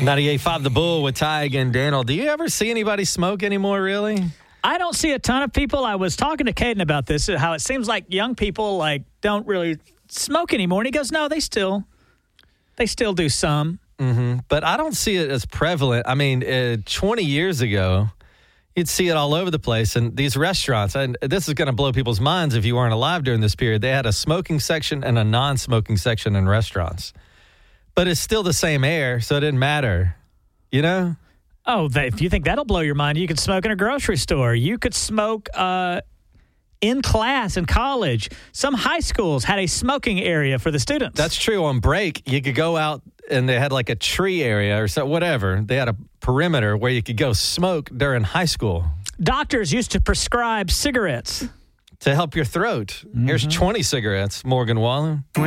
98.5 The Bull with Tig and Daniel. Do you ever see anybody smoke anymore, really? I don't see a ton of people. I was talking to Caden about this, how it seems like young people don't really smoke anymore. And he goes, no, they still do some. Mm-hmm. But I don't see it as prevalent. I mean, 20 years ago, you'd see it all over the place. And these restaurants, and this is going to blow people's minds if you weren't alive during this period, they had a smoking section and a non-smoking section in restaurants. But it's still the same air, so it didn't matter, you know? Oh, if you think that'll blow your mind, you could smoke in a grocery store. You could smoke in class in college. Some high schools had a smoking area for the students. That's true. On break, you could go out and they had like a tree area or so, whatever. They had a perimeter where you could go smoke during high school. Doctors used to prescribe cigarettes To help your throat. Here's 20 cigarettes, Morgan Wallen.